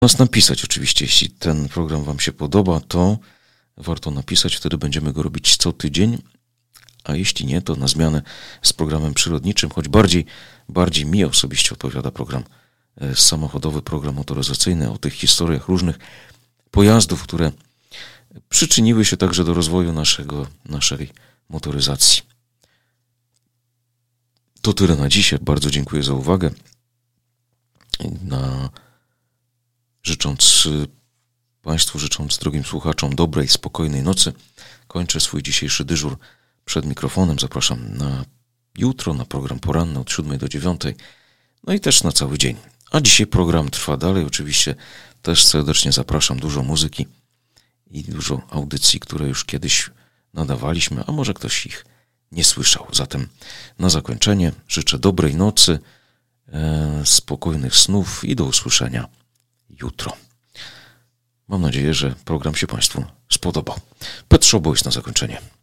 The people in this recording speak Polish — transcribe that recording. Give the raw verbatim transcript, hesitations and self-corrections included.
Nas napisać oczywiście, jeśli ten program Wam się podoba, to warto napisać, wtedy będziemy go robić co tydzień, a jeśli nie, to na zmianę z programem przyrodniczym, choć bardziej, bardziej mi osobiście odpowiada program samochodowy, program motoryzacyjny, o tych historiach różnych pojazdów, które przyczyniły się także do rozwoju naszego, naszej motoryzacji. To tyle na dzisiaj. Bardzo dziękuję za uwagę. Na... Życząc Państwu, życząc drogim słuchaczom dobrej, spokojnej nocy, kończę swój dzisiejszy dyżur przed mikrofonem. Zapraszam na jutro, na program poranny od siódmej do dziewiątej, no i też na cały dzień. A dzisiaj program trwa dalej. Oczywiście też serdecznie zapraszam. Dużo muzyki i dużo audycji, które już kiedyś nadawaliśmy, a może ktoś ich nie słyszał. Zatem na zakończenie życzę dobrej nocy, e, spokojnych snów i do usłyszenia jutro. Mam nadzieję, że program się Państwu spodobał. Pet Shop Boys na zakończenie.